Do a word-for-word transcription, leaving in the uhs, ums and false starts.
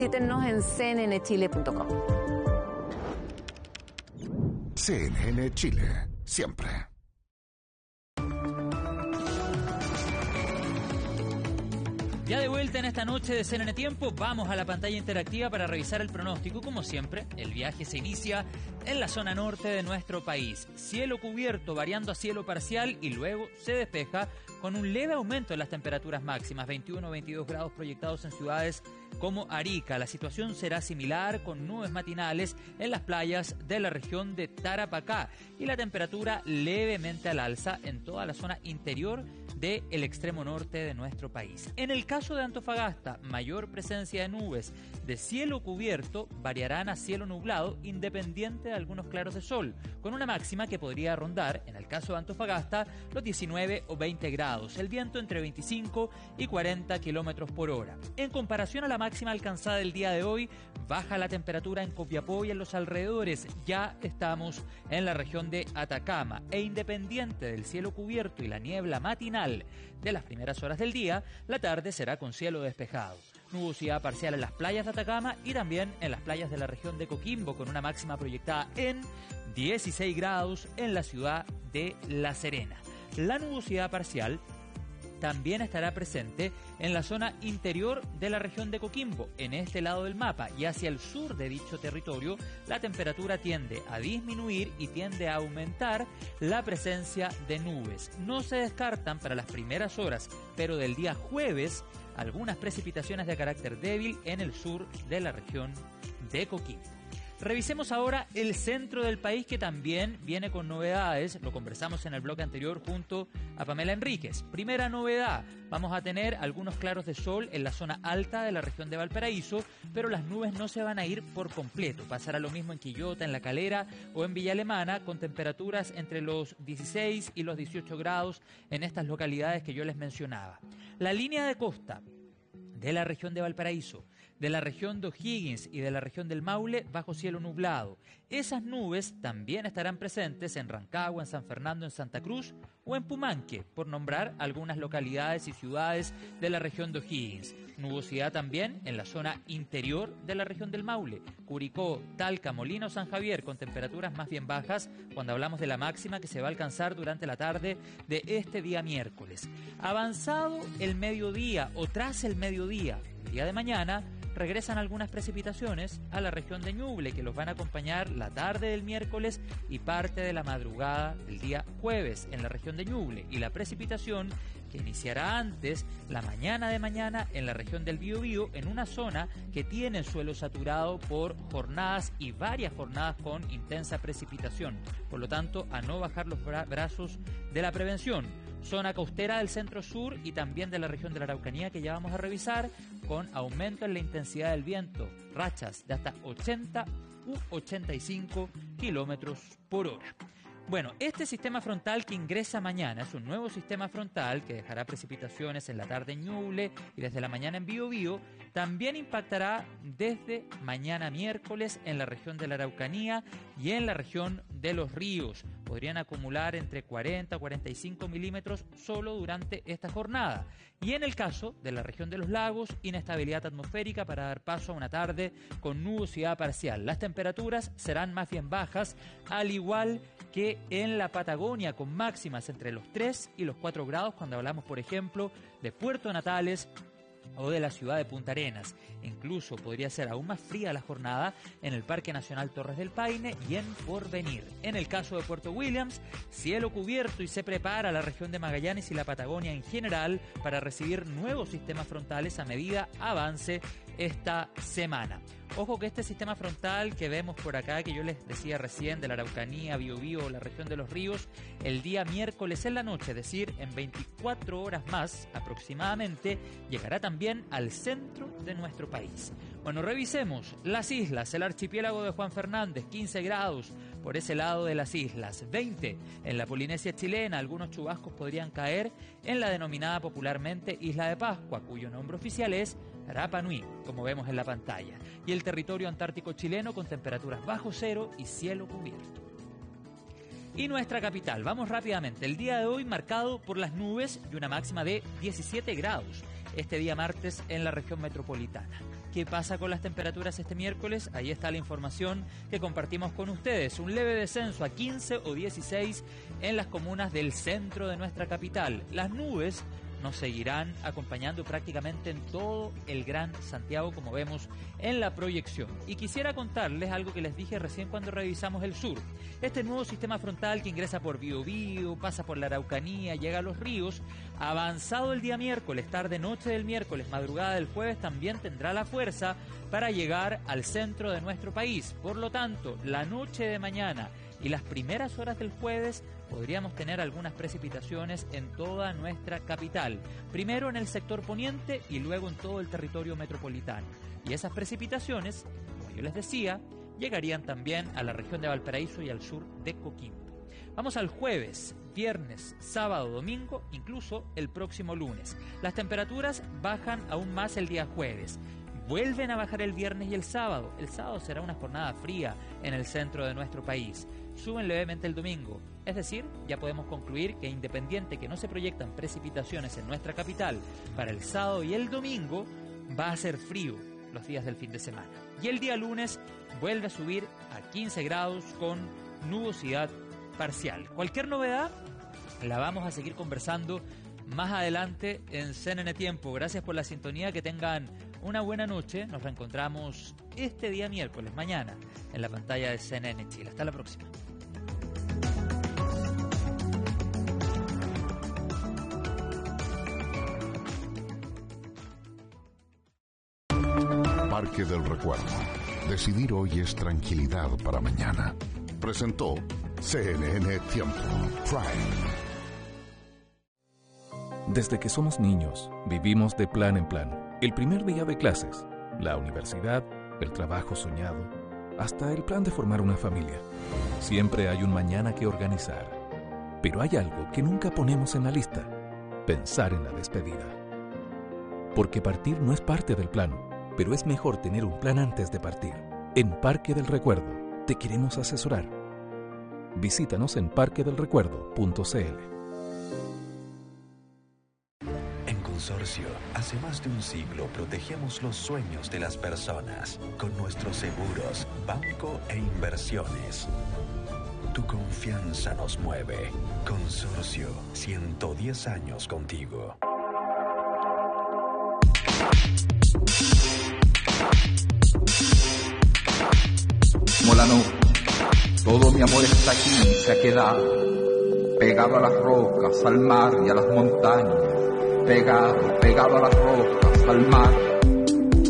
Visítenos en c n n chile punto com. C N N Chile, siempre. Ya de vuelta en esta noche de C N N Tiempo, vamos a la pantalla interactiva para revisar el pronóstico. Como siempre, el viaje se inicia en la zona norte de nuestro país. Cielo cubierto, variando a cielo parcial y luego se despeja con un leve aumento en las temperaturas máximas, veintiuno a veintidós grados proyectados en ciudades como Arica. La situación será similar con nubes matinales en las playas de la región de Tarapacá y la temperatura levemente al alza en toda la zona interior del extremo norte de nuestro país. En el caso de Antofagasta, mayor presencia de nubes de cielo cubierto variarán a cielo nublado independiente de algunos claros de sol, con una máxima que podría rondar, en el caso de Antofagasta, los diecinueve o veinte grados, el viento entre veinticinco y cuarenta kilómetros por hora. En comparación a la máxima alcanzada el día de hoy, baja la temperatura en Copiapó y en los alrededores. Ya estamos en la región de Atacama e independiente del cielo cubierto y la niebla matinal de las primeras horas del día, la tarde será con cielo despejado. Nubosidad parcial en las playas de Atacama y también en las playas de la región de Coquimbo, con una máxima proyectada en dieciséis grados en la ciudad de La Serena. La nubosidad parcial también estará presente en la zona interior de la región de Coquimbo, en este lado del mapa, y hacia el sur de dicho territorio la temperatura tiende a disminuir y tiende a aumentar la presencia de nubes. No se descartan para las primeras horas, pero del día jueves, algunas precipitaciones de carácter débil en el sur de la región de Coquimbo. Revisemos ahora el centro del país, que también viene con novedades. Lo conversamos en el bloque anterior junto a Pamela Enríquez. Primera novedad, vamos a tener algunos claros de sol en la zona alta de la región de Valparaíso, pero las nubes no se van a ir por completo. Pasará lo mismo en Quillota, en La Calera o en Villa Alemana, con temperaturas entre los dieciséis y los dieciocho grados en estas localidades que yo les mencionaba. La línea de costa de la región de Valparaíso, de la región de O'Higgins y de la región del Maule, bajo cielo nublado. Esas nubes también estarán presentes en Rancagua, en San Fernando, en Santa Cruz o en Pumanque, por nombrar algunas localidades y ciudades de la región de O'Higgins. Nubosidad también en la zona interior de la región del Maule, Curicó, Talca, Molino, San Javier, con temperaturas más bien bajas cuando hablamos de la máxima que se va a alcanzar durante la tarde de este día miércoles. Avanzado el mediodía o tras el mediodía, el día de mañana, regresan algunas precipitaciones a la región de Ñuble, que los van a acompañar la tarde del miércoles y parte de la madrugada del día jueves en la región de Ñuble, y la precipitación que iniciará antes la mañana de mañana en la región del Biobío, en una zona que tiene suelo saturado por jornadas y varias jornadas con intensa precipitación. Por lo tanto, a no bajar los bra- brazos de la prevención. Zona costera del centro sur y también de la región de la Araucanía, que ya vamos a revisar, con aumento en la intensidad del viento, rachas de hasta ochenta u ochenta y cinco kilómetros por hora. Bueno, este sistema frontal que ingresa mañana es un nuevo sistema frontal que dejará precipitaciones en la tarde en Ñuble y desde la mañana en Biobío. También impactará desde mañana miércoles en la región de la Araucanía y en la región de Los Ríos. Podrían acumular entre cuarenta a cuarenta y cinco milímetros solo durante esta jornada. Y en el caso de la región de los lagos, inestabilidad atmosférica para dar paso a una tarde con nubosidad parcial. Las temperaturas serán más bien bajas, al igual que en la Patagonia, con máximas entre los tres y los cuatro grados cuando hablamos, por ejemplo, de Puerto Natales o de la ciudad de Punta Arenas. Incluso podría ser aún más fría la jornada en el Parque Nacional Torres del Paine y en Porvenir. En el caso de Puerto Williams, cielo cubierto y se prepara la región de Magallanes y la Patagonia en general para recibir nuevos sistemas frontales a medida avance esta semana. Ojo que este sistema frontal que vemos por acá, que yo les decía recién, de la Araucanía, Biobío, la región de los ríos, el día miércoles en la noche, es decir, en veinticuatro horas más aproximadamente, llegará también al centro de nuestro país. Bueno, revisemos las islas, el archipiélago de Juan Fernández, quince grados por ese lado de las islas, veinte en la Polinesia chilena. Algunos chubascos podrían caer en la denominada popularmente Isla de Pascua, cuyo nombre oficial es Rapa Nui, como vemos en la pantalla, y el territorio antártico chileno con temperaturas bajo cero y cielo cubierto. Y nuestra capital, vamos rápidamente, el día de hoy marcado por las nubes y una máxima de diecisiete grados, este día martes en la región metropolitana. ¿Qué pasa con las temperaturas este miércoles? Ahí está la información que compartimos con ustedes. Un leve descenso a quince o dieciséis en las comunas del centro de nuestra capital. Las nubes nos seguirán acompañando prácticamente en todo el Gran Santiago, como vemos en la proyección. Y quisiera contarles algo que les dije recién cuando revisamos el sur. Este nuevo sistema frontal que ingresa por Biobío, pasa por la Araucanía, llega a los ríos, avanzado el día miércoles, tarde noche del miércoles, madrugada del jueves, también tendrá la fuerza para llegar al centro de nuestro país. Por lo tanto, la noche de mañana y las primeras horas del jueves podríamos tener algunas precipitaciones en toda nuestra capital. Primero en el sector poniente y luego en todo el territorio metropolitano. Y esas precipitaciones, como yo les decía, llegarían también a la región de Valparaíso y al sur de Coquimbo. Vamos al jueves, viernes, sábado, domingo, incluso el próximo lunes. Las temperaturas bajan aún más el día jueves. Vuelven a bajar el viernes y el sábado. El sábado será una jornada fría en el centro de nuestro país. Suben levemente el domingo. Es decir, ya podemos concluir que independiente que no se proyectan precipitaciones en nuestra capital para el sábado y el domingo, va a ser frío los días del fin de semana. Y el día lunes vuelve a subir a quince grados con nubosidad parcial. Cualquier novedad la vamos a seguir conversando más adelante en C N N Tiempo. Gracias por la sintonía, que tengan una buena noche. Nos reencontramos este día miércoles, mañana, en la pantalla de C N N Chile. Hasta la próxima. Parque del Recuerdo. Decidir hoy es tranquilidad para mañana. Presentó C N N Tiempo Prime. Desde que somos niños, vivimos de plan en plan. El primer día de clases, la universidad, el trabajo soñado, hasta el plan de formar una familia. Siempre hay un mañana que organizar. Pero hay algo que nunca ponemos en la lista: pensar en la despedida. Porque partir no es parte del plan, pero es mejor tener un plan antes de partir. En Parque del Recuerdo te queremos asesorar. Visítanos en parque del recuerdo punto c l. Consorcio, hace más de un siglo protegemos los sueños de las personas con nuestros seguros, banco e inversiones. Tu confianza nos mueve. Consorcio, ciento diez años contigo. Molano, todo mi amor está aquí, se ha quedado pegado a las rocas, al mar y a las montañas. Pegado, pegado a las rocas, al mar